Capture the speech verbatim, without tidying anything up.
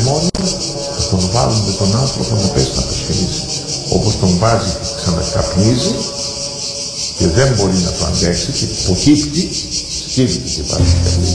μόνο θα τον βάλουμε τον άνθρωπο να πέσει να πεσχερίσει. Όπως τον βάζει και ξανακαπνίζει και δεν μπορεί να το αντέξει και υποκύπτει, σκύβει και υπάρχει.